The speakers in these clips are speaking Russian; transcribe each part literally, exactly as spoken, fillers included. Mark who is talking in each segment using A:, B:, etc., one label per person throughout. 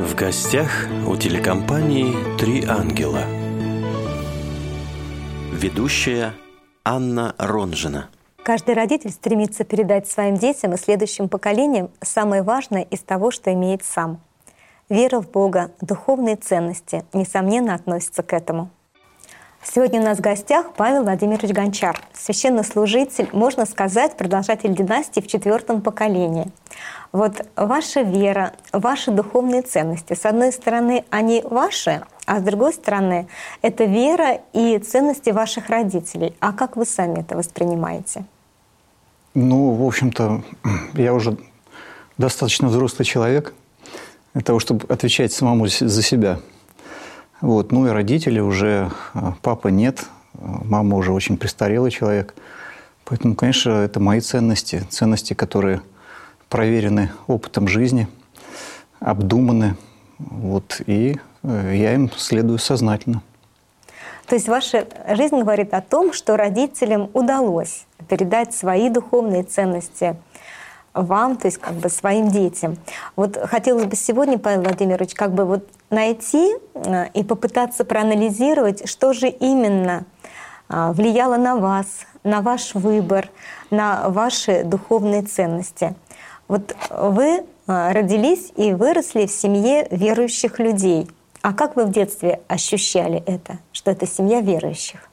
A: В гостях у телекомпании «Три ангела». Ведущая Анна Ронжина.
B: Каждый родитель стремится передать своим детям и следующим поколениям самое важное из того, что имеет сам. Вера в Бога, духовные ценности, несомненно, относятся к этому. Сегодня у нас в гостях Павел Владимирович Гончар, священнослужитель, можно сказать, продолжатель династии в четвертом поколении. Вот ваша вера, ваши духовные ценности, с одной стороны, они ваши, а с другой стороны, это вера и ценности ваших родителей. А как вы сами это воспринимаете?
C: Ну, в общем-то, я уже достаточно взрослый человек для того, чтобы отвечать самому за себя. Вот. Ну и родители уже, папы нет, мама уже очень престарелый человек. Поэтому, конечно, это мои ценности, ценности, которые проверены опытом жизни, обдуманы. Вот. И я им следую сознательно.
B: То есть ваша жизнь говорит о том, что родителям удалось передать свои духовные ценности вам, то есть как бы своим детям. Вот хотелось бы сегодня, Павел Владимирович, как бы вот найти и попытаться проанализировать, что же именно влияло на вас, на ваш выбор, на ваши духовные ценности. Вот вы родились и выросли в семье верующих людей. А как вы в детстве ощущали это, что это семья верующих?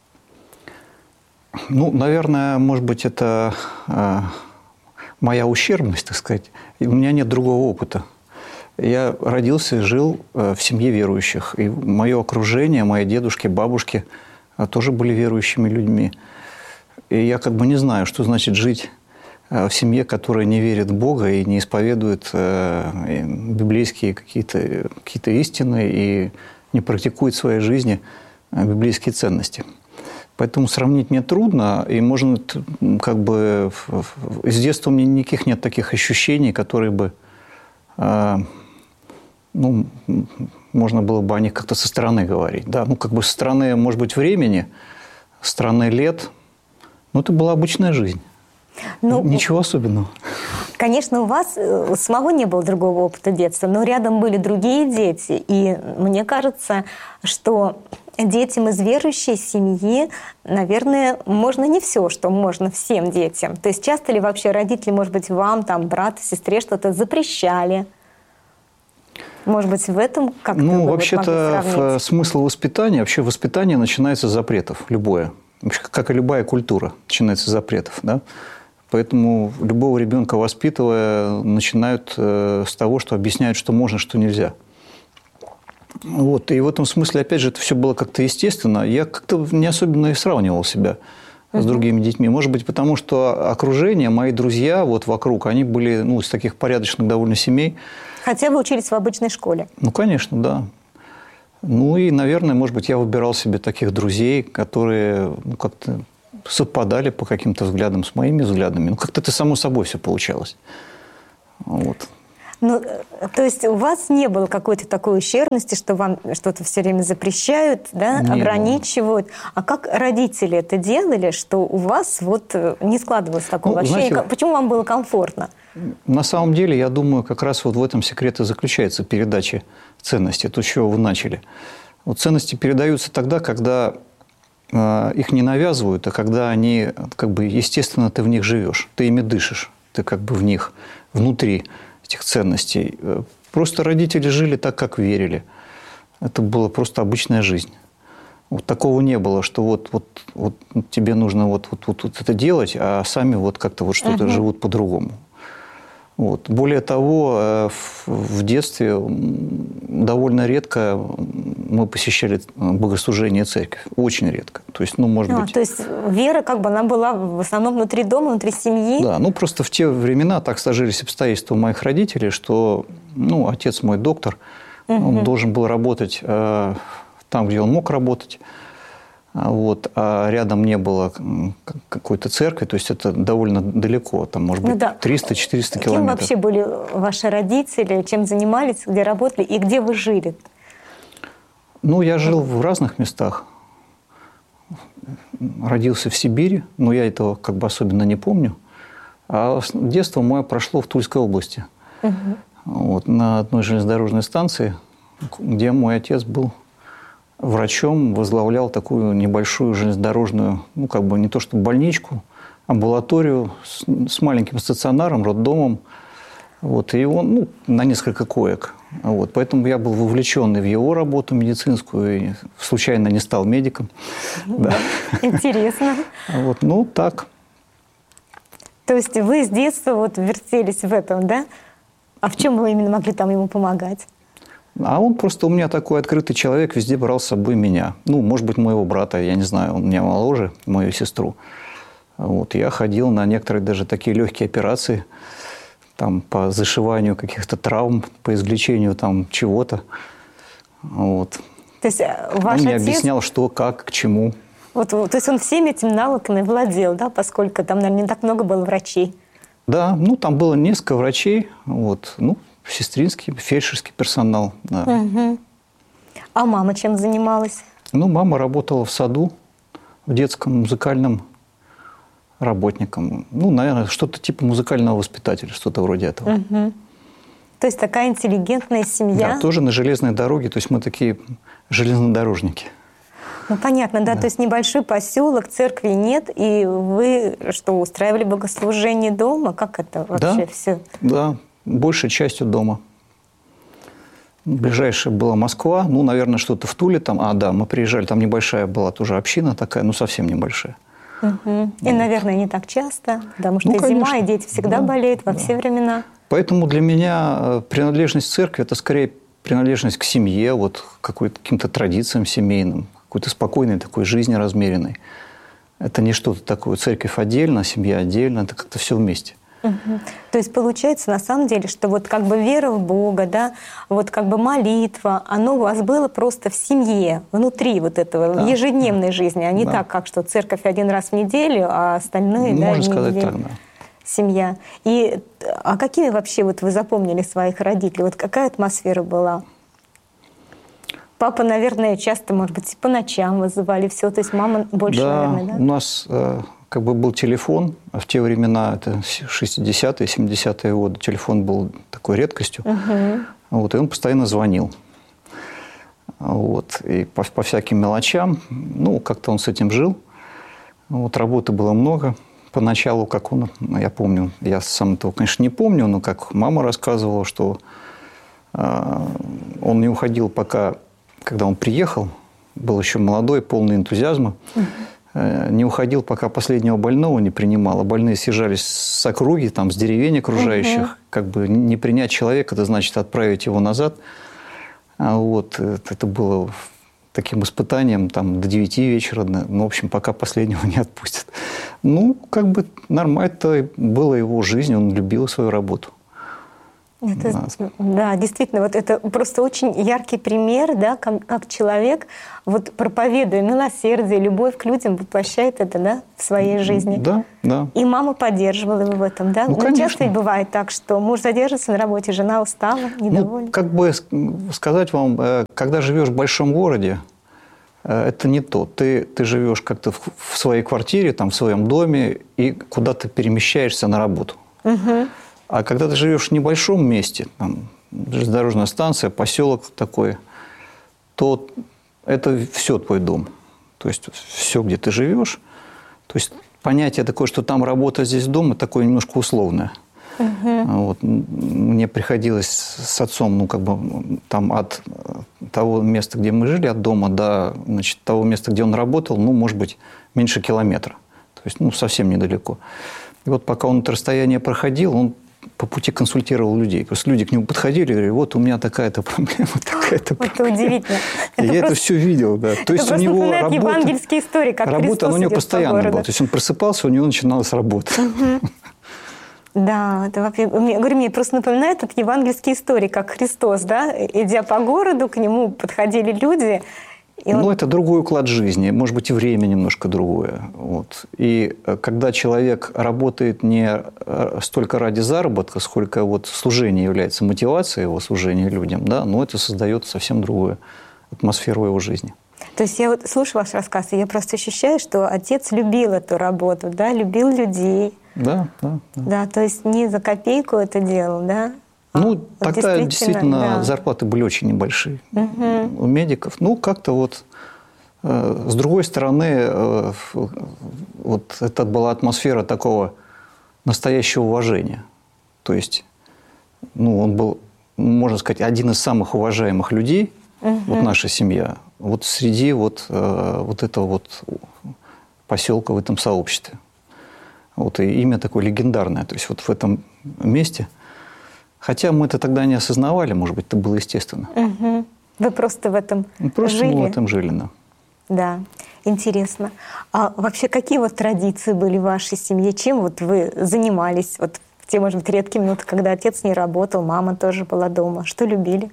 C: Ну, наверное, может быть, это моя ущербность, так сказать. У меня нет другого опыта. Я родился и жил в семье верующих. И мое окружение, мои дедушки, бабушки тоже были верующими людьми. И я как бы не знаю, что значит жить в семье, которая не верит в Бога и не исповедует библейские какие-то, какие-то истины и не практикует в своей жизни библейские ценности. Поэтому сравнить мне трудно, и можно как бы с детства у меня никаких нет таких ощущений, которые бы, ну, можно было бы о них как-то со стороны говорить. Да? Ну, как бы со стороны, может быть, времени, со стороны лет, ну, это была обычная жизнь. Ну, ничего особенного.
B: Конечно, у вас у самого не было другого опыта детства, но рядом были другие дети. И мне кажется, что детям из верующей семьи, наверное, можно не все, что можно всем детям. То есть часто ли вообще родители, может быть, вам, там, брату, сестре что-то запрещали? Может быть, в этом как-то...
C: Ну, вообще-то смысл воспитания, вообще воспитание начинается с запретов, любое. Как и любая культура, начинается с запретов, да? Поэтому любого ребенка воспитывая, начинают с того, что объясняют, что можно, что нельзя. Вот. И в этом смысле, опять же, это все было как-то естественно. Я как-то не особенно и сравнивал себя с другими детьми. Может быть, потому что окружение, мои друзья вот вокруг, они были, ну, из таких порядочных довольно семей. Хотя
B: вы учились в обычной школе.
C: Ну, конечно, да. Ну и, наверное, может быть, я выбирал себе таких друзей, которые, ну, как-то совпадали по каким-то взглядам с моими взглядами. Ну, как-то это само собой все получалось. Вот.
B: Ну, то есть у вас не было какой-то такой ущербности, что вам что-то все время запрещают, да, не ограничивают. Было. А как родители это делали, что у вас вот не складывалось такого, ну, ощущения? Знаете, почему вам было комфортно?
C: На самом деле, я думаю, как раз вот в этом секрет и заключается передача ценностей. То, с чего вы начали. Вот ценности передаются тогда, когда э, их не навязывают, а когда они, как бы, естественно, ты в них живешь, ты ими дышишь, ты как бы в них, внутри этих ценностей. Просто родители жили так, как верили. Это была просто обычная жизнь. Вот такого не было, что вот, вот, вот тебе нужно вот, вот, вот, вот это делать, а сами вот как-то вот что-то uh-huh. живут по-другому. Вот. Более того, в детстве довольно редко мы посещали богослужение церкви. Очень редко. То есть, ну, может
B: а,
C: быть...
B: То есть вера как бы она была в основном внутри дома, внутри семьи?
C: Да, ну просто в те времена так сложились обстоятельства у моих родителей, что, ну, отец мой доктор, угу. он должен был работать э, там, где он мог работать. Вот, а рядом не было какой-то церкви, то есть это довольно далеко, там, может быть, ну, да. триста-четыреста километров.
B: Кем вообще были ваши родители, чем занимались, где работали и где вы жили?
C: Ну, я жил в разных местах. Родился в Сибири, но я этого как бы особенно не помню. А детство мое прошло в Тульской области. Угу. вот, на одной железнодорожной станции, где мой отец был врачом, возглавлял такую небольшую железнодорожную, ну, как бы не то что больничку, амбулаторию с, с маленьким стационаром, роддомом. Вот, и он, ну, на несколько коек. Вот, поэтому я был вовлечен в его работу медицинскую, и случайно не стал медиком. Да.
B: Интересно.
C: Вот, ну, так.
B: То есть вы с детства вот вертелись в этом, да? А в чем вы именно могли там ему помогать?
C: А он просто у меня такой открытый человек, везде брал с собой меня. Ну, может быть, моего брата, я не знаю, он меня моложе, мою сестру. Вот, я ходил на некоторые даже такие легкие операции, там, по зашиванию каких-то травм, по извлечению там чего-то. Вот.
B: То есть ваш
C: он мне
B: отец...
C: объяснял, что, как, к чему.
B: Вот, то есть он всеми этими навыками владел, да, поскольку там, наверное, не так много было врачей.
C: Да, ну, там было несколько врачей, вот, ну, сестринский, фельдшерский персонал. Да.
B: Угу. А мама чем занималась?
C: Ну, мама работала в саду, в детском музыкальном работником. Ну, наверное, что-то типа музыкального воспитателя, что-то вроде этого.
B: Угу. То есть такая интеллигентная семья.
C: Да, тоже на железной дороге, то есть мы такие железнодорожники.
B: Ну, понятно, да,
C: Да.
B: то есть небольшой поселок, церкви нет, и вы что, устраивали богослужение дома? Как это вообще
C: Да,
B: все?
C: Да, большей частью дома. Ближайшая была Москва, ну, наверное, что-то в Туле там. А, да, мы приезжали, там небольшая была тоже община такая, ну, совсем небольшая.
B: Угу. И, наверное, не так часто, потому что
C: Ну,
B: и зима,
C: конечно.
B: и дети всегда
C: Да,
B: болеют во
C: да.
B: все времена.
C: Поэтому для меня принадлежность к церкви – это скорее принадлежность к семье, вот, к какой-то, каким-то традициям семейным, какой-то спокойной такой жизни размеренной. Это не что-то такое. Церковь отдельно, семья отдельно, это как-то все вместе.
B: Угу. То есть получается на самом деле, что вот как бы вера в Бога, да, вот как бы молитва, оно у вас было просто в семье, внутри вот этого,
C: Да.
B: в ежедневной жизни, а не
C: Да.
B: так, как что церковь один раз в неделю, а остальные, да,
C: Можно
B: дни
C: сказать
B: недели.
C: так, да.
B: Семья. И а какими вообще вот вы запомнили своих родителей? Вот какая атмосфера была? Папа, наверное, часто, может быть, и по ночам вызывали все, то есть мама больше,
C: Да,
B: наверное, да?
C: у нас э, как бы был телефон, а в те времена, это шестидесятые, семидесятые годы, телефон был такой редкостью,
B: Угу.
C: вот, и он постоянно звонил. Вот, и по, по всяким мелочам, ну, как-то он с этим жил, вот, работы было много. Поначалу, как он, я помню, я сам этого, конечно, не помню, но как мама рассказывала, что э, он не уходил пока, когда он приехал, был еще молодой, полный энтузиазма, uh-huh. э, не уходил, пока последнего больного не принимал. А больные съезжались с округи, там, с деревень окружающих. Uh-huh. Как бы не принять человека, это значит отправить его назад. А вот, это было таким испытанием там, до девяти вечера, ну, в общем, пока последнего не отпустят. Ну, как бы нормально, это была его жизнь, он любил свою работу.
B: Это, да, действительно, вот это просто очень яркий пример, да, как, как человек, вот проповедуя милосердие, любовь к людям, воплощает это, да, в своей жизни.
C: Да, да.
B: И мама поддерживала его в этом, да?
C: Ну,
B: Но часто ведь бывает так, что муж задержится на работе, жена устала, недовольна.
C: Ну, как бы сказать вам, когда живешь в большом городе, это не то. Ты, ты живешь как-то в, в своей квартире, там, в своем доме, и куда-то перемещаешься на работу.
B: Угу.
C: А когда ты живешь в небольшом месте, там, железнодорожная станция, поселок такой, то это все твой дом. То есть все, где ты живешь. То есть понятие такое, что там работа, здесь дом, такое немножко условное. Угу. Вот. Мне приходилось с отцом, ну, как бы, там от того места, где мы жили, от дома до, значит, того места, где он работал, ну, может быть, меньше километра. То есть, ну, совсем недалеко. И вот пока он это расстояние проходил, он по пути консультировал людей. Просто люди к нему подходили и говорили, вот у меня такая-то проблема, такая-то проблема.
B: Это удивительно.
C: Это я просто, это все видел, да. То есть у него работа,
B: евангельские истории, как
C: работа,
B: Христос
C: она у него
B: идет
C: постоянно
B: по
C: была. То есть он просыпался, у него начиналась работа.
B: Угу. Да, это вообще, мне, говорю, мне просто напоминает это евангельские истории, как Христос, да, идя по городу, к нему подходили люди. И
C: ну,
B: он...
C: это другой уклад жизни, может быть, и время немножко другое. Вот. И когда человек работает не столько ради заработка, сколько вот служение является мотивацией его служения людям, да, но это создает совсем другую атмосферу его жизни.
B: То есть я вот слушаю ваш рассказ, и я просто ощущаю, что отец любил эту работу, да, любил людей.
C: Да, да, да.
B: Да, то есть не за копейку это делал, да,
C: Ну,
B: вот
C: тогда
B: действительно,
C: действительно
B: да.
C: зарплаты были очень небольшие
B: Угу.
C: у медиков. Ну, как-то вот э, с другой стороны, э, вот это была атмосфера такого настоящего уважения. То есть, ну, он был, можно сказать, один из самых уважаемых людей, угу. вот наша семья, вот среди вот, э, вот этого вот поселка в этом сообществе. Вот, и имя такое легендарное. То есть вот в этом месте. Хотя мы это тогда не осознавали, может быть, это было естественно.
B: Угу. Вы просто в этом
C: Ну, просто
B: жили?
C: мы в этом жили, да.
B: Да, интересно. А вообще какие вот традиции были в вашей семье? Чем вот вы занимались? Вот в те, может быть, редкие минуты, когда отец не работал, мама тоже была дома. Что любили?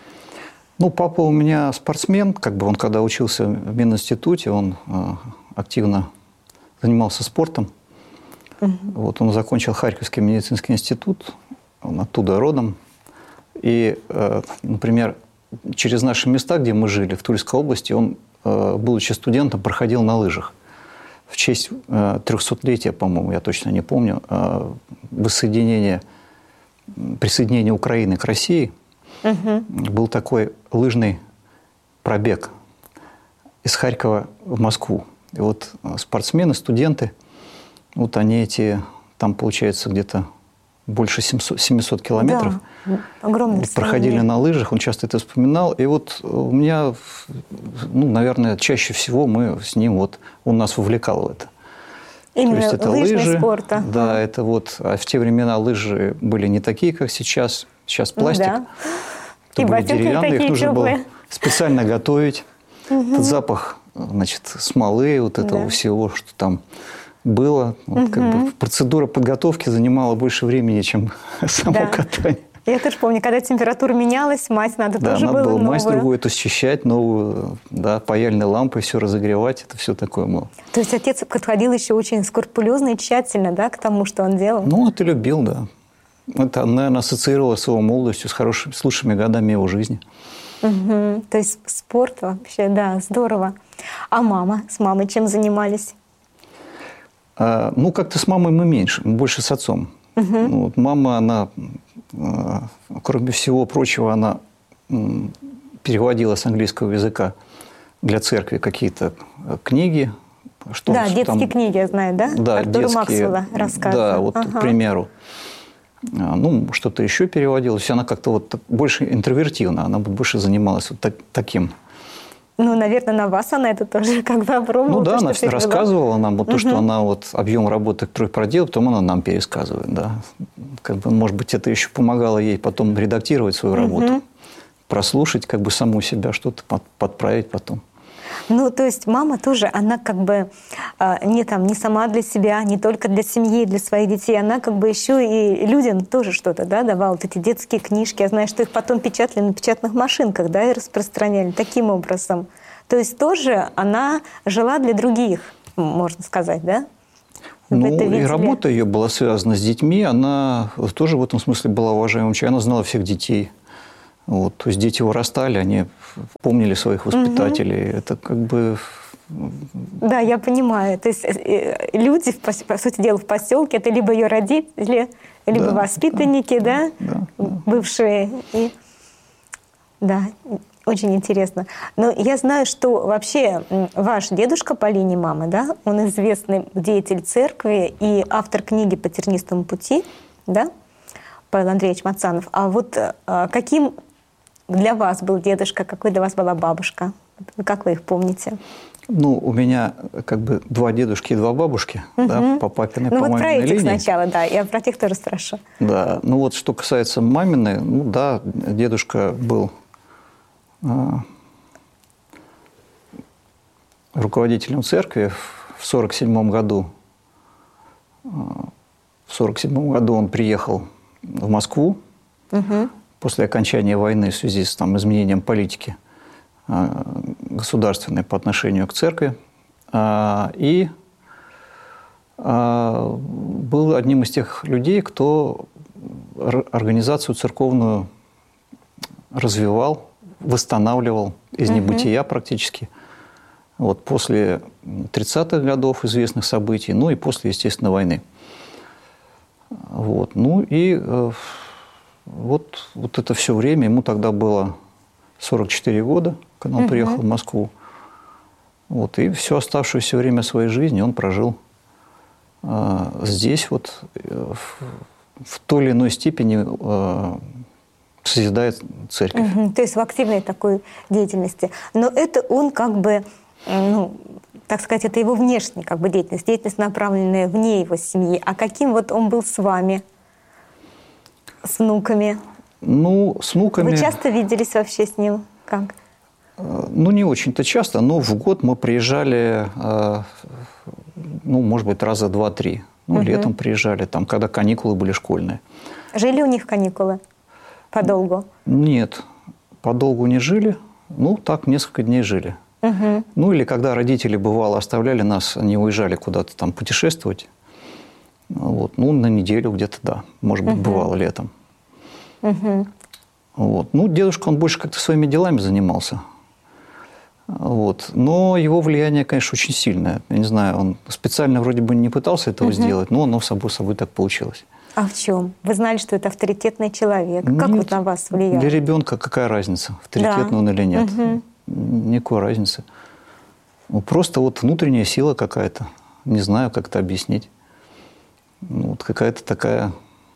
C: Ну, папа у меня спортсмен. Как бы он, когда учился в Мининституте, он э, активно занимался спортом. Угу. Вот, он закончил Харьковский медицинский институт. Он оттуда родом. И, э, например, через наши места, где мы жили, в Тульской области, он, э, будучи студентом, проходил на лыжах. В честь э, трехсотлетия, по-моему, я точно не помню, э, воссоединения, присоединения Украины к России, угу. был такой лыжный пробег из Харькова в Москву. И вот спортсмены, студенты, вот они эти, там, получается, где-то больше семисот километров.
B: Да, огромное
C: проходили на лыжах, он часто это вспоминал. И вот у меня, ну, наверное, чаще всего мы с ним, вот, он нас вовлекал в это.
B: Именно
C: То есть это
B: лыжный
C: лыжи,
B: спорт. А.
C: Да, это вот, а в те времена лыжи были не такие, как сейчас. Сейчас пластик.
B: Да.
C: Это
B: и
C: были деревянные, их нужно
B: теплые.
C: было специально готовить. Угу. Этот запах, значит, смолы, вот этого да. всего, что там было. Вот, угу. как бы, процедура подготовки занимала больше времени, чем само да. катание.
B: Я тоже помню, когда температура менялась, мазь надо
C: да,
B: тоже
C: надо
B: было
C: было
B: новую.
C: мазь другую, это счищать, новую, да, паяльной лампой все разогревать, это все такое было.
B: То есть отец подходил еще очень скрупулезно и тщательно, да, к тому, что он делал?
C: Ну, это любил, да. Это, наверное, ассоциировалось с его молодостью, с хорошими, с лучшими годами его жизни.
B: Угу. То есть спорт вообще, да, здорово. А мама? С мамой чем занимались?
C: А, ну, как-то с мамой мы меньше, мы больше с отцом. Угу. Ну, вот мама, она, кроме всего прочего, она переводила с английского языка для церкви какие-то книги. Что,
B: да,
C: что
B: детские
C: там,
B: книги, я знаю, да?
C: Да,
B: Артура
C: детские,
B: Максвелла рассказы.
C: Да, вот,
B: ага.
C: к примеру. Ну, что-то еще переводила. То есть она как-то вот больше интровертивна, она больше занималась вот так, таким.
B: Ну, наверное, на вас она это тоже как бы опробовала.
C: Ну да,
B: то,
C: она
B: что
C: рассказывала нам вот
B: угу.
C: то, что она вот объем работы, который проделала, потом она нам пересказывает, да. Как бы, может быть, это еще помогало ей потом редактировать свою работу, угу. прослушать как бы саму себя, что-то подправить потом.
B: Ну, то есть мама тоже, она как бы не, там, не сама для себя, не только для семьи, для своих детей, она как бы еще и людям тоже что-то, да, давала. Вот эти детские книжки, я знаю, что их потом печатали на печатных машинках, да, и распространяли таким образом. То есть тоже она жила для других, можно сказать, да? Вы
C: ну, и работа ее была связана с детьми, она тоже в этом смысле была уважаемым человеком, она знала всех детей. Вот, то есть дети вырастали, они помнили своих воспитателей. Угу. Это как бы...
B: Да, я понимаю. То есть люди, по сути дела, в поселке, это либо ее родители, либо да, воспитанники, да, да, да, бывшие. И... Да, очень интересно. Но я знаю, что вообще ваш дедушка по линии мамы, да, он известный деятель церкви и автор книги «По тернистому пути», да, Павел Андреевич Мацанов. А вот каким для вас был дедушка, какой для вас была бабушка? Как вы их помните?
C: Ну, у меня как бы два дедушки и два бабушки, угу. да, по папиной,
B: ну,
C: по
B: вот
C: маминой линии.
B: Ну, вот про этих сначала, да, я про тех тоже спрошу.
C: Да, ну вот что касается маминой, ну да, дедушка был а, руководителем церкви в сорок седьмом году. В сорок седьмом году он приехал в Москву угу. после окончания войны в связи с там, изменением политики государственной по отношению к церкви. И был одним из тех людей, кто организацию церковную развивал, восстанавливал из небытия угу. практически. Вот после тридцатых годов известных событий, ну и после, естественно, войны. Вот. Ну и вот, вот это все время, ему тогда было сорок четыре года, когда он угу. приехал в Москву. Вот, и все оставшееся время своей жизни он прожил э, здесь, вот, э, в, в той или иной степени э, созидает церковь.
B: Угу. То есть в активной такой деятельности. Но это он как бы, ну, так сказать, это его внешняя как бы деятельность, деятельность, направленная вне его семьи. А каким вот он был с вами, с внуками?
C: Ну, с внуками...
B: Вы часто виделись вообще с ним? Как?
C: Ну, не очень-то часто, но в год мы приезжали, ну, может быть, раза два-три. Ну, угу. летом приезжали, там, когда каникулы были школьные.
B: Жили у них каникулы? Подолгу?
C: Нет, подолгу не жили. Ну, так, несколько дней жили. Угу. Ну, или когда родители, бывало, оставляли нас, они уезжали куда-то там путешествовать. Вот. Ну, на неделю где-то, да. Может быть, угу. бывало летом. Угу. Вот. Ну, дедушка, он больше как-то своими делами занимался. Вот. Но его влияние, конечно, очень сильное. Я не знаю, он специально вроде бы не пытался этого угу. сделать, но оно само собой так получилось.
B: А в чем? Вы знали, что это авторитетный человек. Как
C: нет,
B: вот на вас влияет?
C: Для ребенка какая разница, авторитетный да. он или нет? Угу. Никакой разницы. Ну, просто вот внутренняя сила какая-то. Не знаю, как это объяснить. Ну, вот какая-то такая,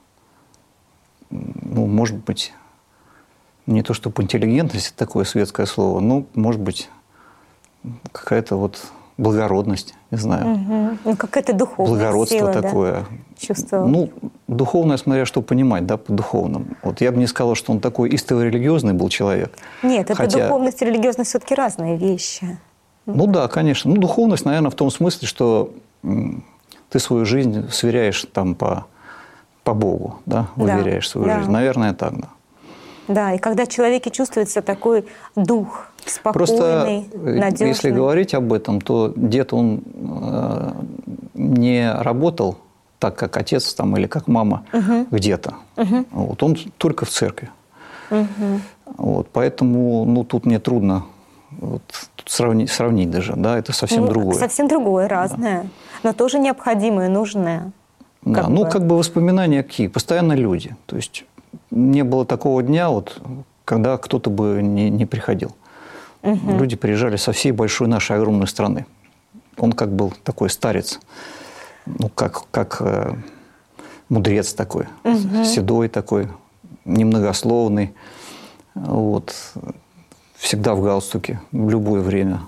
C: ну, может быть, не то чтобы интеллигентность, такое светское слово, но, может быть, какая-то вот благородность, не знаю.
B: Угу. Ну, какая-то духовная
C: благородство
B: сила,
C: такое.
B: Да? Чувство.
C: Ну, духовное, смотря что понимать, да, по духовному. Вот я бы не сказал, что он такой истово религиозный был человек.
B: Нет, это
C: хотя...
B: духовность и религиозность все-таки разные вещи.
C: Ну да, конечно. Ну, духовность, наверное, в том смысле, что ты свою жизнь сверяешь там по, по Богу, да, выверяешь да, свою да. жизнь. Наверное, так, да.
B: Да, и когда в человеке чувствуется такой дух спокойный,
C: просто,
B: надежный.
C: Если говорить об этом, то дед, он э, не работал так, как отец там, или как мама угу. где-то. Угу. Вот, он только в церкви. Угу. Вот, поэтому ну, тут мне трудно вот, тут сравнить, сравнить даже. Да, это совсем
B: ну,
C: другое.
B: Совсем другое, разное, да. но тоже необходимое, нужное.
C: Да,
B: как
C: ну,
B: бы.
C: как бы воспоминания какие? Постоянно люди. То есть не было такого дня, вот, когда кто-то бы не, не приходил. Угу. Люди приезжали со всей большой нашей огромной страны. Он как был такой старец, ну, как, как э, мудрец такой, угу. седой такой, немногословный. Вот, всегда в галстуке, в любое время.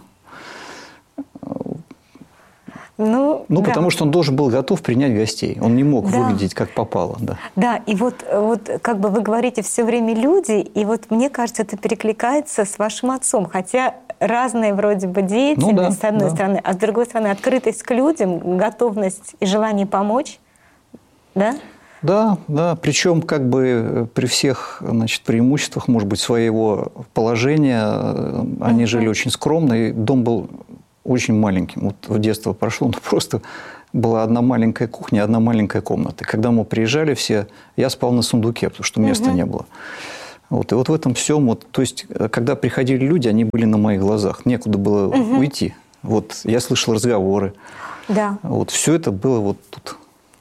B: Ну,
C: ну
B: да.
C: потому что он должен был готов принять гостей. Он не мог да. выглядеть как попало. Да,
B: да и вот, вот как бы вы говорите все время «люди», и вот мне кажется, это перекликается с вашим отцом. Хотя разные вроде бы деятельность, ну, да, с одной да. стороны, а с другой стороны открытость к людям, готовность и желание помочь. Да?
C: Да, да. Причем как бы при всех, значит, преимуществах, может быть, своего положения, они uh-huh. жили очень скромно, и дом был очень маленьким. Вот в детство прошло, но просто была одна маленькая кухня, одна маленькая комната. И когда мы приезжали все, я спал на сундуке, потому что места угу. не было. Вот. И вот в этом всем, вот, то есть, когда приходили люди, они были на моих глазах. Некуда было угу. уйти. Вот, я слышал разговоры.
B: Да.
C: Вот, все это было вот тут.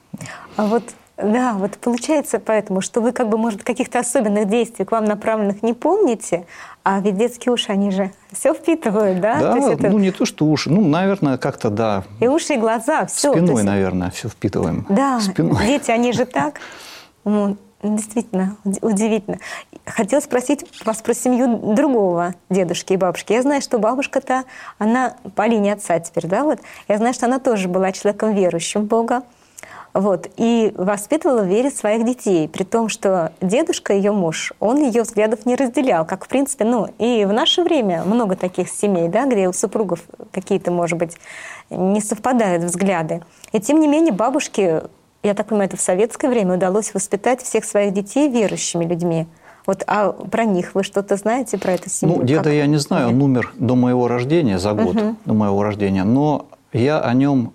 B: А вот, да, вот получается поэтому, что вы как бы, может, каких-то особенных действий к вам направленных не помните, а ведь детские уши, они же все впитывают, да?
C: Да,
B: то есть это...
C: ну не то, что уши, ну, наверное, как-то, да.
B: И уши, и глаза, все.
C: Спиной,
B: есть...
C: наверное, все впитываем.
B: Да,
C: Спиной.
B: Дети, они же так. Ну, действительно, удивительно. Хотела спросить вас про семью другого дедушки и бабушки. Я знаю, что бабушка-то, она по линии отца теперь, да, вот. Я знаю, что она тоже была человеком верующим в Бога. Вот, и воспитывала в вере своих детей, при том, что дедушка, ее муж, он ее взглядов не разделял, как, в принципе, ну, и в наше время много таких семей, да, где у супругов какие-то, может быть, не совпадают взгляды. И тем не менее бабушке, я так понимаю, это в советское время удалось воспитать всех своих детей верующими людьми. Вот, а про них вы что-то знаете, про эту семью?
C: Ну, деда
B: как?
C: я не знаю, он умер до моего рождения, за год угу. до моего рождения, но я о нем...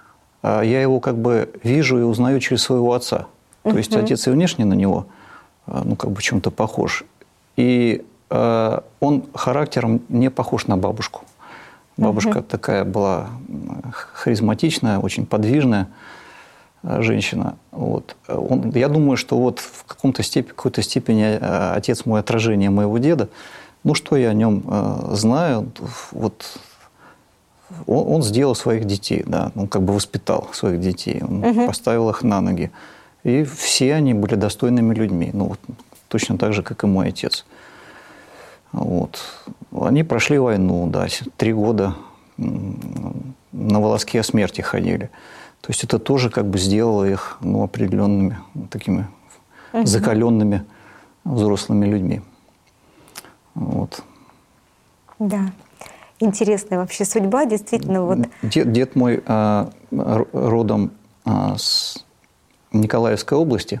C: Я его как бы вижу и узнаю через своего отца. То uh-huh. есть отец и внешне на него, ну, как бы чем-то похож. И э, он характером не похож на бабушку. Бабушка uh-huh. такая была харизматичная, очень подвижная. женщина. Вот. Он, я думаю, что вот в каком-то степени, какой-то степени отец мой отражение моего деда. Ну, что я о нем э, знаю? Вот, он, он сделал своих детей, да, он как бы воспитал своих детей, он угу. поставил их на ноги. И все они были достойными людьми, ну, вот, точно так же, как и мой отец. Вот. Они прошли войну, да, три года на волоске смерти ходили. То есть это тоже как бы сделало их, ну, определенными такими угу. закаленными взрослыми людьми. Вот.
B: Да. Интересная вообще судьба, действительно. Вот.
C: Дед, дед мой а, родом а, с Николаевской области.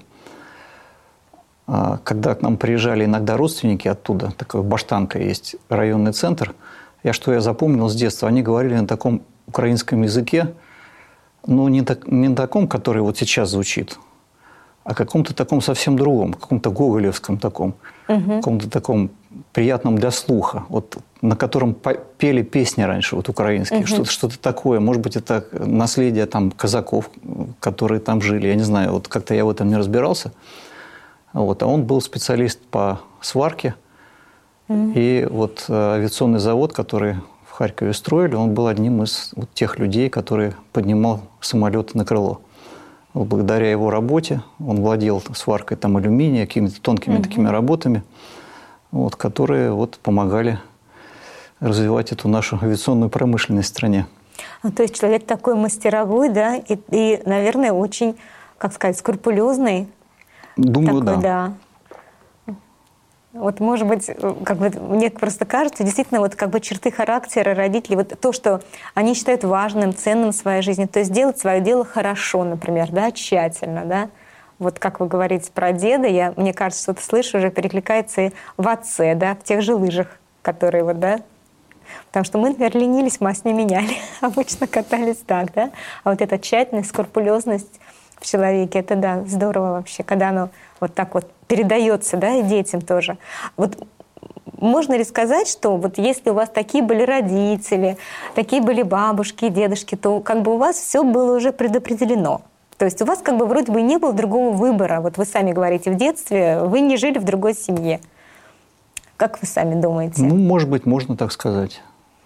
C: А, когда к нам приезжали иногда родственники оттуда, такой Баштанка есть, районный центр, я что я запомнил с детства, они говорили на таком украинском языке, но не, так, не на таком, который вот сейчас звучит, а каком-то таком совсем другом, каком-то гоголевском таком, угу. каком-то таком приятном для слуха, вот, на котором пели песни раньше, вот украинские, угу. что-то, что-то такое. Может быть, это наследие там, казаков, которые там жили, я не знаю, вот как-то я в этом не разбирался. Вот, а он был специалист по сварке, угу. и вот авиационный завод, который в Харькове строили, он был одним из вот тех людей, который поднимал самолеты на крыло. Благодаря его работе он владел сваркой там, алюминия, какими-то тонкими угу. такими работами, вот, которые вот, помогали развивать эту нашу авиационную промышленность в стране.
B: Ну, то есть человек такой мастеровой, да, и, и, наверное, очень, как сказать, скрупулезный.
C: Думаю,
B: такой,
C: да.
B: да. Вот, может быть, как бы, мне просто кажется, действительно, вот как бы черты характера родителей, вот то, что они считают важным, ценным в своей жизни, то есть делать свое дело хорошо, например, да, тщательно, да. Вот как вы говорите про деда, я, мне кажется, что-то слышу, уже перекликается и в отце, да, в тех же лыжах, которые вот, да. Потому что мы, например, ленились, масть не меняли, обычно катались так, да. А вот эта тщательность, скрупулезность в человеке, это, да, здорово вообще, когда оно вот так вот передается, да, и детям тоже. Вот можно ли сказать, что вот если у вас такие были родители, такие были бабушки, дедушки, то как бы у вас все было уже предопределено? То есть у вас как бы вроде бы не было другого выбора. Вот вы сами говорите, в детстве вы не жили в другой семье. Как вы сами думаете?
C: Ну, может быть, можно так сказать.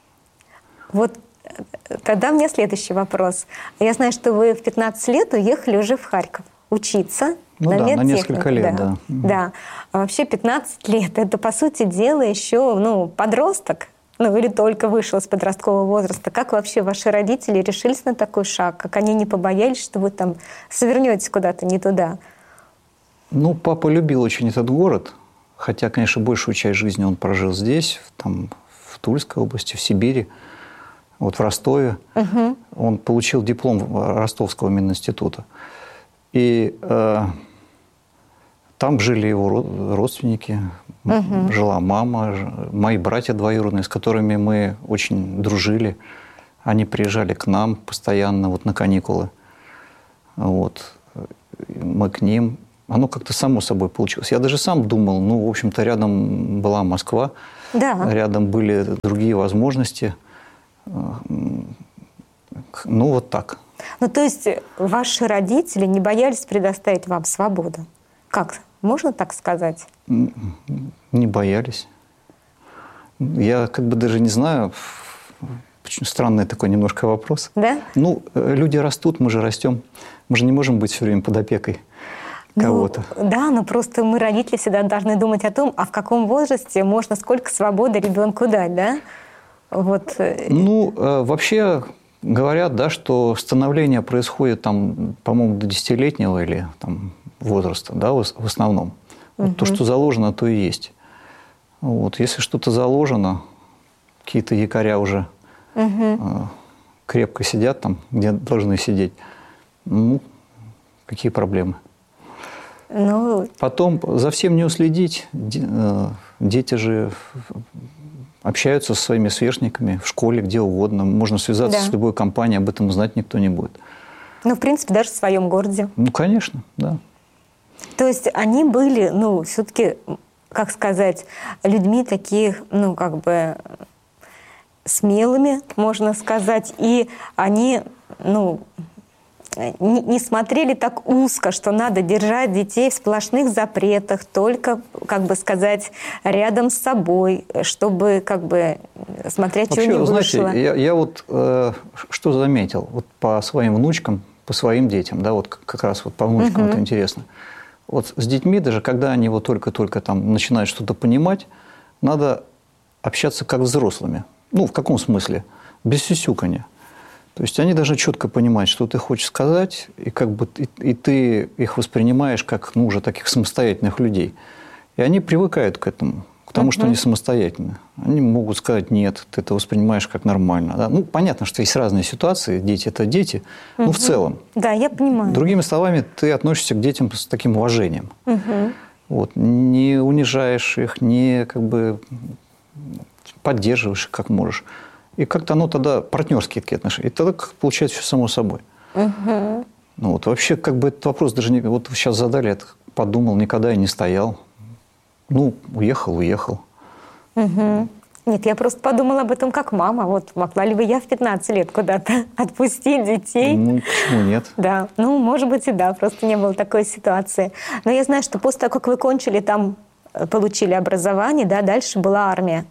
B: Вот тогда у меня следующий вопрос. Я знаю, что вы в пятнадцать лет уехали уже в Харьков учиться.
C: Ну
B: на
C: да,
B: медтехнику.
C: на несколько лет, да.
B: Да. да. А вообще пятнадцать лет – это, по сути дела, еще ну, подросток. Ну, или только вышел из подросткового возраста. Как вообще ваши родители решились на такой шаг? Как они не побоялись, что вы там свернетесь куда-то не туда?
C: Ну, папа любил очень этот город. Хотя, конечно, большую часть жизни он прожил здесь, там, в Тульской области, в Сибири, вот в Ростове. Угу. Он получил диплом Ростовского Мининститута. И э, там жили его родственники, угу. жила мама, мои братья двоюродные, с которыми мы очень дружили. Они приезжали к нам постоянно вот, на каникулы. Вот. Мы к ним. Оно как-то само собой получилось. Я даже сам думал, ну, в общем-то, рядом была Москва, да. рядом были другие возможности. Ну, вот так.
B: Ну, то есть ваши родители не боялись предоставить вам свободу? Как? Можно так сказать?
C: Не боялись. Я как бы даже не знаю. Очень странный такой немножко вопрос.
B: Да?
C: Ну, люди растут, мы же растем. Мы же не можем быть все время под опекой кого-то.
B: Ну, да, но просто мы, родители, всегда должны думать о том, а в каком возрасте можно сколько свободы ребенку дать, да? Вот.
C: Ну, вообще говорят, да, что становление происходит, там, по-моему, до десятилетнего или там, возраста, да, в основном. Угу. Вот то, что заложено, то и есть. Вот. Если что-то заложено, какие-то якоря уже угу. крепко сидят там, где должны сидеть, ну, какие проблемы?
B: Ну...
C: Потом за всем не уследить. Дети же общаются со своими сверстниками в школе, где угодно. Можно связаться да. с любой компанией, об этом знать никто не будет.
B: Ну, в принципе, даже в своем городе.
C: Ну, конечно, да.
B: То есть они были, ну, все-таки, как сказать, людьми таких, ну, как бы смелыми, можно сказать, и они, ну, не, не смотрели так узко, что надо держать детей в сплошных запретах, только, как бы сказать, рядом с собой, чтобы как бы смотреть,
C: вообще,
B: чего не
C: знаете,
B: вышло.
C: Я, я вот э, что заметил, вот по своим внучкам, по своим детям, да, вот как раз вот по внучкам угу. это интересно. Вот с детьми, даже когда они вот только-только там начинают что-то понимать, надо общаться как с взрослыми. Ну, в каком смысле? Без сюсюканья. То есть они должны четко понимать, что ты хочешь сказать, и, как бы, и, и ты их воспринимаешь как, ну, уже таких самостоятельных людей. И они привыкают к этому, к тому, uh-huh. что они самостоятельны. Они могут сказать «нет», ты это воспринимаешь как нормально. Да? Ну, понятно, что есть разные ситуации, дети – это дети, uh-huh. ну, в целом.
B: Да, я понимаю.
C: Другими словами, ты относишься к детям с таким уважением.
B: Uh-huh.
C: Вот, не унижаешь их, не как бы поддерживаешь их как можешь. И как-то оно тогда партнерские такие отношения. И тогда получается все само собой.
B: Uh-huh.
C: Ну, вот, вообще, как бы этот вопрос даже не... Вот вы сейчас задали, я подумал, никогда я не стоял. Ну, уехал, уехал.
B: Uh-huh. Нет, я просто подумала об этом как мама. Вот могла ли бы я в пятнадцать лет куда-то отпустить детей?
C: Ну, почему нет?
B: Да, ну, может быть, и да, просто не было такой ситуации. Но я знаю, что после того, как вы кончили там, получили образование, да, дальше была армия.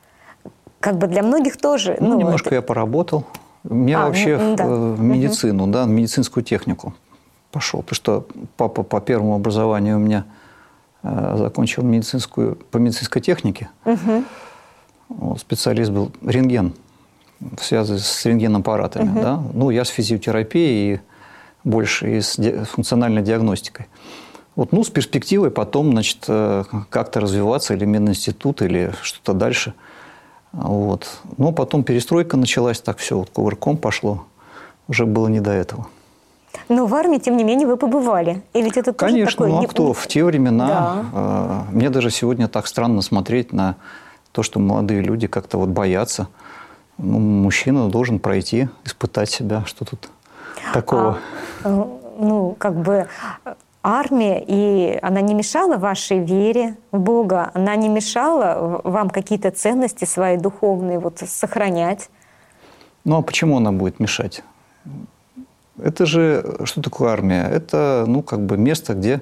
B: Как бы для многих тоже.
C: Ну,
B: ну
C: немножко
B: это...
C: я поработал. Я а, вообще ну, да. в, в медицину, угу. да, в медицинскую технику пошел. Потому что папа по первому образованию у меня э, закончил медицинскую, по медицинской технике. Угу. Вот, специалист был рентген, связанный с рентген-аппаратами. Угу. Да? Ну, я с физиотерапией и больше и с ди- функциональной диагностикой. Вот, ну, с перспективой потом, значит, как-то развиваться, или мединститут, или что-то дальше. Вот. Но потом перестройка началась, так все вот кувырком пошло. Уже было не до этого.
B: Но в армии, тем не менее, вы побывали. И ведь это тоже
C: Конечно,
B: такой...
C: ну а кто? В те времена...
B: Да.
C: Э, мне даже сегодня так странно смотреть на то, что молодые люди как-то вот боятся. Ну, мужчина должен пройти, испытать себя. Что тут такого?
B: А, ну, как бы... Армия, и она не мешала вашей вере в Бога, она не мешала вам какие-то ценности свои духовные вот сохранять?
C: Ну, а почему она будет мешать? Это же, что такое армия? Это, ну, как бы место, где,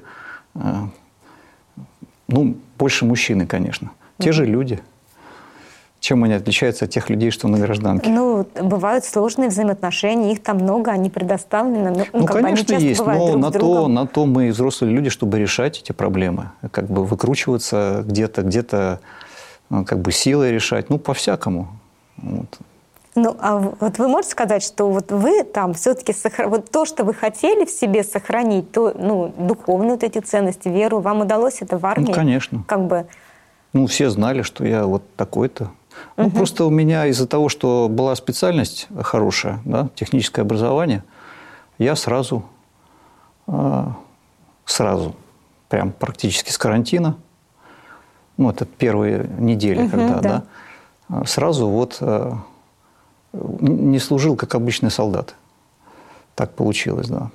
C: ну, больше мужчины, конечно. Те mm-hmm. же люди. Чем они отличаются от тех людей, что на гражданке?
B: Ну, бывают сложные взаимоотношения, их там много, они предоставлены. Ну,
C: ну конечно,
B: они
C: есть, но на то, на то мы и взрослые люди, чтобы решать эти проблемы. Как бы выкручиваться где-то, где-то как бы силой решать. Ну, по-всякому. Вот.
B: Ну, а вот вы можете сказать, что вот вы там все-таки сохр... вот то, что вы хотели в себе сохранить, то, ну, духовные вот эти ценности, веру, вам удалось это в армии?
C: Ну, конечно.
B: Как бы...
C: Ну, все знали, что я вот такой-то. Ну, угу. Просто у меня из-за того, что была специальность хорошая, да, техническое образование, я сразу, э, сразу, прям практически с карантина, ну, это первые недели, угу, когда, да. Да, сразу вот э, не служил, как обычный солдат. Так получилось, да.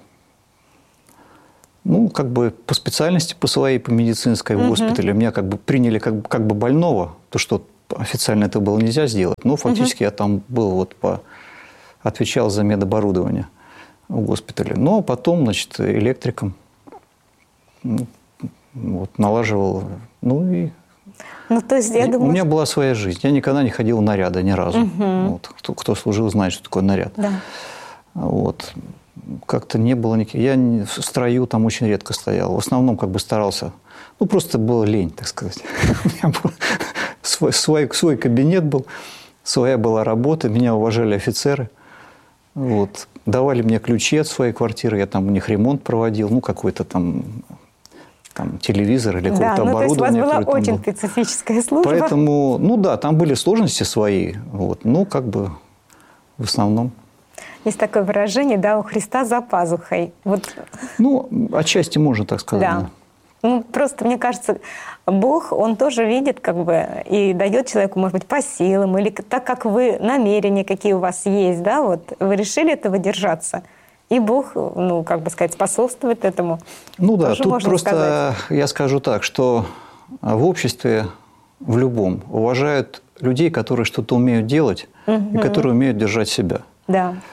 C: Ну, как бы по специальности, по своей, по медицинской, в угу. госпитале меня как бы приняли как, как бы больного, то, что официально это было нельзя сделать, но фактически угу. я там был, вот по, отвечал за медоборудование в госпитале. Но потом, значит, электриком ну, вот, налаживал. Ну, и,
B: ну, то есть, я
C: и
B: думаю,
C: у меня
B: что...
C: была своя жизнь. Я никогда не ходил в наряды ни разу. Угу. Вот, кто, кто служил, знает, что такое наряд. Да. Вот. Как-то не было никаких... Я в строю там очень редко стоял. В основном как бы старался... Ну, просто было лень, так сказать. У меня был свой, свой, свой кабинет был, своя была работа, меня уважали офицеры. Вот. Давали мне ключи от своей квартиры, я там у них ремонт проводил, ну, какой-то там, там телевизор или какое-то
B: да,
C: оборудование.
B: Ну, то есть у вас была очень
C: был.
B: специфическая служба.
C: Поэтому, ну да, там были сложности свои, вот, ну, как бы в основном.
B: Есть такое выражение, да, у Христа за пазухой. Вот.
C: Ну, отчасти можно так сказать.
B: Да.
C: Да.
B: Ну, просто, мне кажется, Бог, Он тоже видит, как бы, и дает человеку, может быть, по силам, или так, как вы, намерения, какие у вас есть, да, вот, вы решили этого держаться, и Бог, ну, как бы сказать, способствует этому.
C: Ну да,
B: тоже
C: тут просто
B: сказать.
C: Я скажу так, что в обществе, в любом, уважают людей, которые что-то умеют делать, угу. и которые умеют держать себя.
B: Да.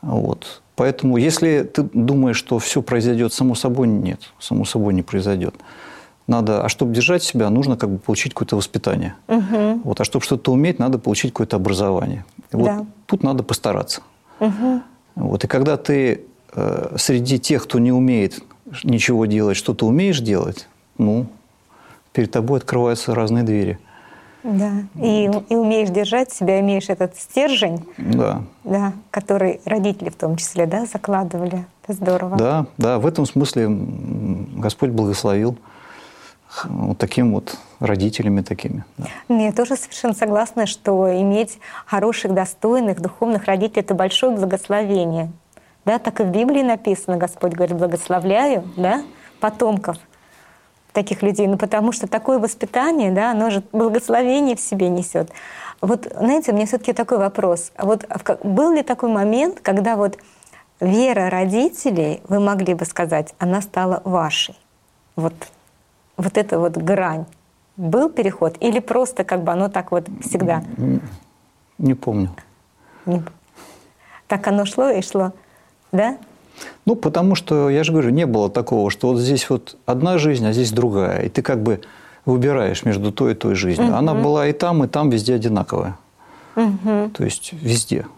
C: Вот. Поэтому, если ты думаешь, что все произойдет само собой, нет, само собой не произойдет. Надо, а чтобы держать себя, нужно как бы получить какое-то воспитание. Угу. Вот, а чтобы что-то уметь, надо получить какое-то образование. И вот да. Тут надо постараться. Угу. Вот, и когда ты э, среди тех, кто не умеет ничего делать, что-то умеешь делать, ну, перед тобой открываются разные двери.
B: Да, и, и умеешь держать себя, имеешь этот стержень,
C: да.
B: Да, который родители в том числе, да, закладывали. Это здорово.
C: Да, да, в этом смысле Господь благословил вот таким вот родителями такими. Да.
B: Я тоже совершенно согласна, что иметь хороших, достойных, духовных родителей — это большое благословение. Да, так и в Библии написано, Господь говорит: благословляю, да, потомков таких людей, ну потому что такое воспитание, да, оно же благословение в себе несет. Вот, знаете, у меня все-таки такой вопрос. Вот был ли такой момент, когда вот вера родителей, вы могли бы сказать, она стала вашей? Вот, вот эта вот грань. Был переход или просто как бы оно так вот всегда?
C: Не, не помню.
B: Не, так оно шло и шло, да?
C: Ну, потому что, я же говорю, не было такого, что вот здесь вот одна жизнь, а здесь другая. И ты как бы выбираешь между той и той жизнью. Угу. Она была и там, и там везде одинаковая. Угу. То есть везде.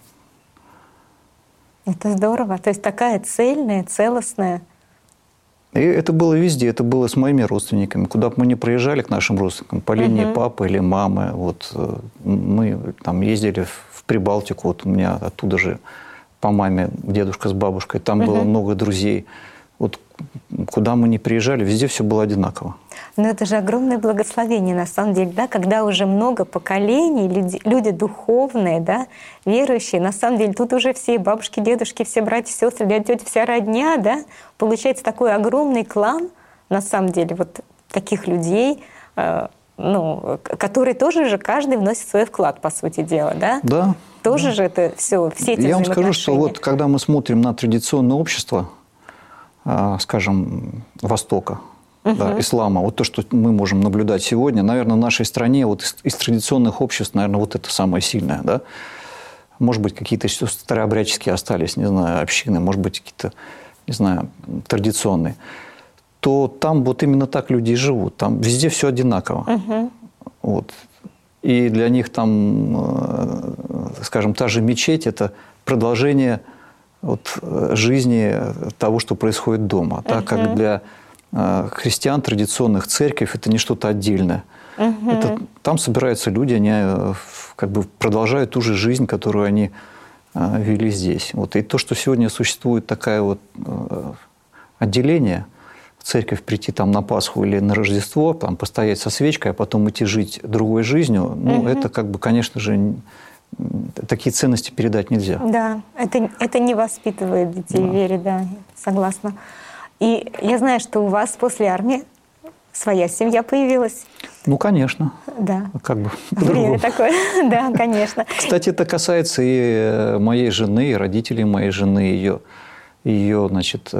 B: Это здорово. То есть такая цельная, целостная.
C: И это было везде. Это было с моими родственниками. Куда бы мы ни проезжали к нашим родственникам, по линии угу. папы или мамы. Вот мы там ездили в Прибалтику. Вот у меня оттуда же по маме дедушка с бабушкой. Там угу. было много друзей. Вот куда мы ни приезжали, везде все было одинаково.
B: Но это же огромное благословение, на самом деле, да, когда уже много поколений, люди, люди духовные, да, верующие, на самом деле тут уже все бабушки, дедушки, все братья, сестры, дядя, тетя, вся родня, да, получается такой огромный клан, на самом деле, вот таких людей, э, ну, которые тоже же каждый вносит свой вклад, по сути дела, да?
C: Да.
B: Тоже
C: да.
B: же это все, все эти
C: Я вам скажу, что вот когда мы смотрим на традиционное общество, скажем, Востока, угу. да, ислама, вот то, что мы можем наблюдать сегодня, наверное, в нашей стране вот из, из традиционных обществ, наверное, вот это самое сильное, да. Может быть, какие-то еще старообрядческие остались, не знаю, общины, может быть, какие-то, не знаю, традиционные, то там вот именно так люди и живут. Там везде все одинаково. Угу. Вот. И для них там, скажем, та же мечеть – это продолжение вот жизни того, что происходит дома. Uh-huh. Так как для э, христиан традиционных церковь это не что-то отдельное. Uh-huh. Это, там собираются люди, они э, как бы продолжают ту же жизнь, которую они э, вели здесь. Вот. И то, что сегодня существует такое вот э, отделение, в церковь прийти там на Пасху или на Рождество, там, постоять со свечкой, а потом идти жить другой жизнью, ну, uh-huh. это, как бы, конечно же, такие ценности передать нельзя.
B: Да, это, это не воспитывает детей в вере, да, согласна. И я знаю, что у вас после армии своя семья появилась.
C: Ну, конечно.
B: Да.
C: Как бы
B: время такое, да, конечно.
C: Кстати, это касается и моей жены, и родителей моей жены, ее, ее значит,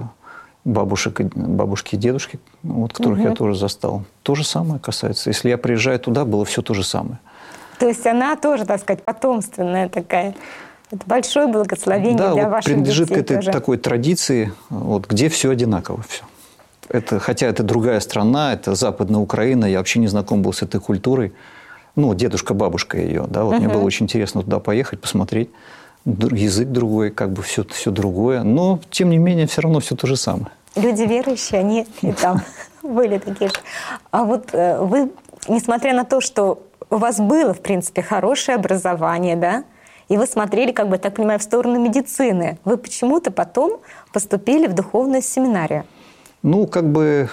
C: бабушек, бабушки и дедушки, вот, которых угу. я тоже застал. То же самое касается. Если я приезжаю туда, было все то же самое.
B: То есть она тоже, так сказать, потомственная такая. Это большое благословение
C: да,
B: для
C: вот
B: ваших
C: принадлежит
B: детей
C: к этой
B: тоже.
C: Такой традиции, вот, где все одинаково. Все. Это, хотя это другая страна, это Западная Украина, я вообще не знаком был с этой культурой. Ну, дедушка, бабушка ее. Да, вот uh-huh. мне было очень интересно туда поехать, посмотреть. Язык другой, как бы все, все другое. Но, тем не менее, все равно все то же самое.
B: Люди верующие, они и там были такие же. А вот вы, несмотря на то, что у вас было, в принципе, хорошее образование, да, и вы смотрели, как бы, так понимаю, в сторону медицины, вы почему-то потом поступили в духовную семинарию.
C: Ну, как бы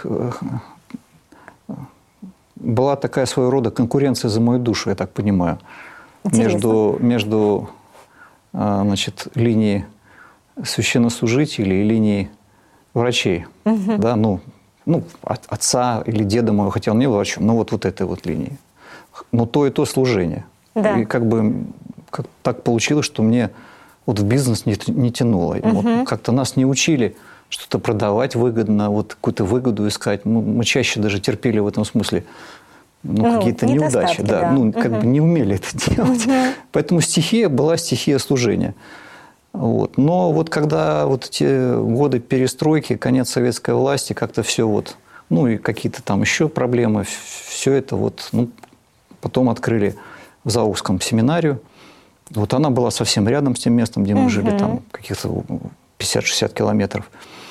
C: была такая своего рода конкуренция за мою душу, я так понимаю. Интересно. Между, между значит, линией священнослужителей и линией врачей. Угу. Да, ну, ну, отца или деда моего, хотя он не был врачом, но вот, вот этой вот линии. Но то и то служение. Да. И как бы как, так получилось, что мне вот в бизнес не, не тянуло. Угу. Вот, как-то нас не учили что-то продавать выгодно, вот какую-то выгоду искать. Мы, мы чаще даже терпели в этом смысле ну, ну, какие-то неудачи. Да, да. Ну, угу. как бы не умели это делать. Угу. Поэтому стихия была стихия служения. Вот. Но вот когда вот эти годы перестройки, конец советской власти, как-то все вот, ну и какие-то там еще проблемы, все это вот, ну, потом открыли в Заокском семинарию. Вот она была совсем рядом с тем местом, где мы угу. жили, там каких-то пятьдесят-шестьдесят километров.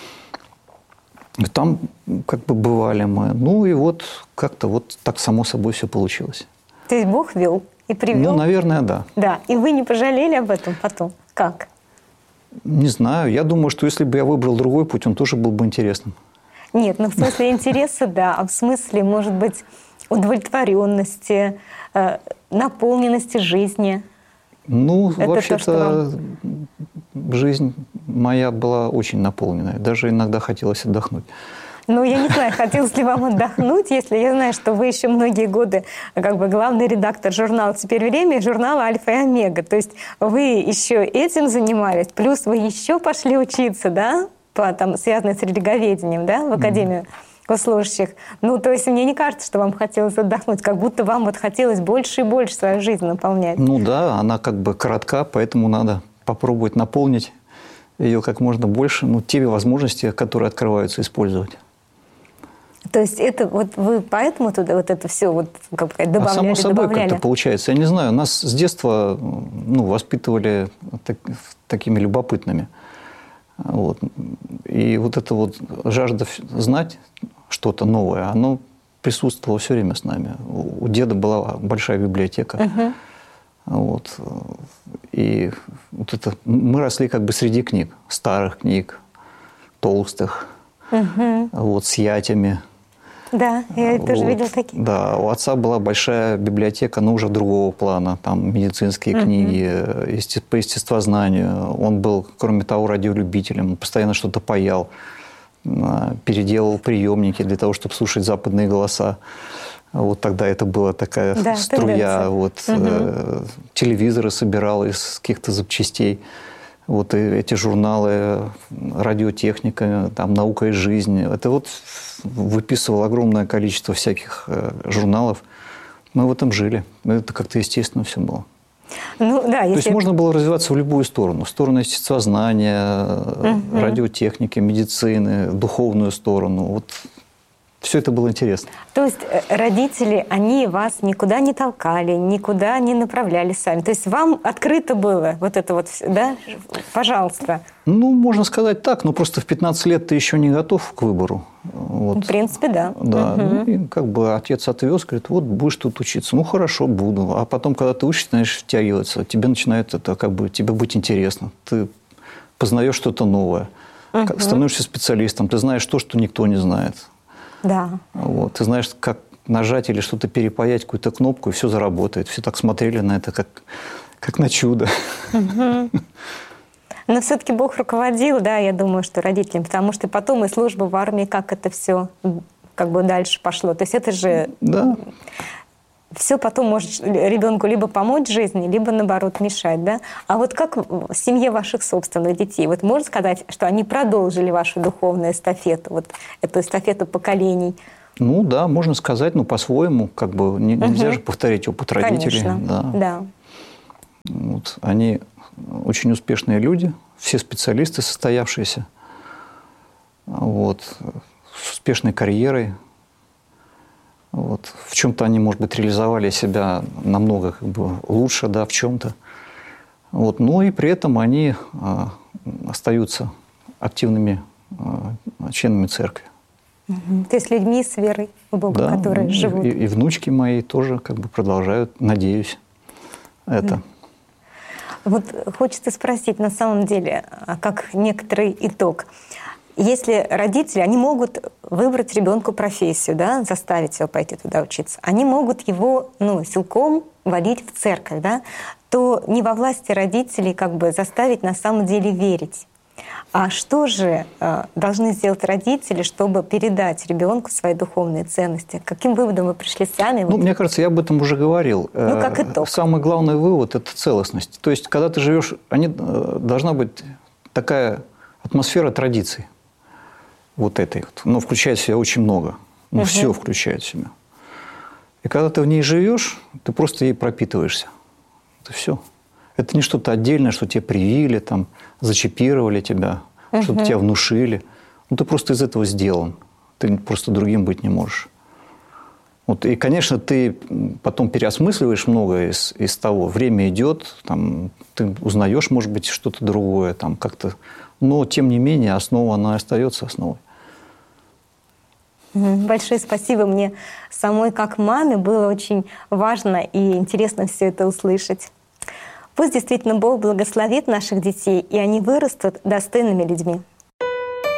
C: И там как бы бывали мы. Ну и вот как-то вот так само собой все получилось.
B: То есть Бог вел и привел?
C: Ну, наверное, да.
B: Да. И вы не пожалели об этом потом? Как?
C: Не знаю. Я думаю, что если бы я выбрал другой путь, он тоже был бы интересным.
B: Нет, ну в смысле интереса, да. А в смысле, может быть, удовлетворенности, наполненности жизни?
C: Ну,
B: это
C: вообще-то
B: то,
C: вам... жизнь моя была очень наполненная. Даже иногда хотелось отдохнуть.
B: Ну, я не знаю, хотелось ли вам отдохнуть, если я знаю, что вы еще многие годы как бы главный редактор журнала «Теперь время» и журнала «Альфа и Омега». То есть вы еще этим занимались, плюс вы еще пошли учиться, да, по, там, связанной с религоведением, да, в Академию mm-hmm. госслужащих. Ну, то есть мне не кажется, что вам хотелось отдохнуть, как будто вам вот хотелось больше и больше свою жизнь наполнять.
C: Ну да, она как бы коротка, поэтому надо попробовать наполнить ее как можно больше, ну, те возможности, которые открываются, использовать.
B: То есть это вот вы поэтому туда вот это все вот как бы добавляли,
C: а само собой
B: добавляли?
C: Как-то получается. Я не знаю, нас с детства ну, воспитывали так, такими любопытными. Вот. И вот эта вот жажда знать что-то новое, оно присутствовало все время с нами. У деда была большая библиотека. Uh-huh. Вот. И вот это, мы росли как бы среди книг. Старых книг, толстых, uh-huh. вот, с ятями.
B: Да, я
C: вот.
B: тоже видела такие.
C: Да, у отца была большая библиотека, но уже другого плана. Там медицинские uh-huh. книги, по естествознанию. Он был, кроме того, радиолюбителем. Он постоянно что-то паял. Переделал приемники для того, чтобы слушать западные голоса. Вот тогда это была такая да, струя. Вот, угу. э, телевизоры собирал из каких-то запчастей. Вот и эти журналы, радиотехника, там, наука и жизнь. Это вот выписывал огромное количество всяких э, журналов. Мы в этом жили. Это как-то естественно все было.
B: Ну, да,
C: То
B: если...
C: есть можно было развиваться в любую сторону. В сторону естествознания, угу. радиотехники, медицины, духовную сторону. Вот все это было интересно.
B: То есть родители, они вас никуда не толкали, никуда не направляли сами. То есть вам открыто было вот это вот, да, пожалуйста.
C: Ну, можно сказать так, но просто в пятнадцать лет ты еще не готов к выбору. Вот.
B: В принципе, да.
C: Да.
B: Угу.
C: Ну, и как бы отец отвез, говорит, вот будешь тут учиться. Ну, хорошо, буду. А потом, когда ты учишься, начинаешь втягиваться, тебе начинает это как бы, тебе быть интересно. Ты познаешь что-то новое. Угу. Становишься специалистом. Ты знаешь то, что никто не знает.
B: Да.
C: Вот. Ты знаешь, как нажать или что-то перепаять, какую-то кнопку, и все заработает. Все так смотрели на это, как, как на чудо.
B: Угу. Но все-таки Бог руководил, да, я думаю, что родителям, потому что потом и служба в армии, как это все как бы дальше пошло. То есть это же
C: да.
B: все потом может ребенку либо помочь в жизни, либо наоборот мешать, да. А вот как в семье ваших собственных детей, вот можно сказать, что они продолжили вашу духовную эстафету, вот эту эстафету поколений?
C: Ну да, можно сказать, но по-своему, как бы не,
B: угу.
C: нельзя же повторить опыт родителей.
B: Конечно,
C: да.
B: да.
C: Вот, они очень успешные люди, все специалисты состоявшиеся, вот, с успешной карьерой. Вот. В чем-то они, может быть, реализовали себя намного как бы, лучше, да, в чем-то. Вот. Но и при этом они а, остаются активными а, членами церкви.
B: Угу. То есть людьми с верой в Бога, да, которые
C: и,
B: живут.
C: И, и внучки мои тоже как бы продолжают, надеюсь, это.
B: Вот хочется спросить, на самом деле, как некоторый итог. Если родители, они могут выбрать ребенку профессию, да, заставить его пойти туда учиться, они могут его, ну, силком водить в церковь, да, то не во власти родителей как бы заставить на самом деле верить. А что же э, должны сделать родители, чтобы передать ребенку свои духовные ценности? К каким выводам вы пришли сами?
C: Ну, вот? Мне кажется, я об этом уже говорил.
B: Ну, как итог.
C: Самый главный вывод – это целостность. То есть, когда ты живешь, они, должна быть такая атмосфера традиций. Вот этой вот. Но включает в себя очень много. Ну, угу. Все включает в себя. И когда ты в ней живешь, ты просто ей пропитываешься. Это все. Это не что-то отдельное, что тебе привили, там, зачипировали тебя, угу. что-то тебя внушили. Ну, ты просто из этого сделан. Ты просто другим быть не можешь. Вот, и, конечно, ты потом переосмысливаешь многое из, из того. Время идет, там, ты узнаешь, может быть, что-то другое, там, как-то. Но, тем не менее, основа, она остается основой.
B: Большое спасибо. Мне самой, как маме, было очень важно и интересно все это услышать. Пусть действительно Бог благословит наших детей, и они вырастут достойными людьми.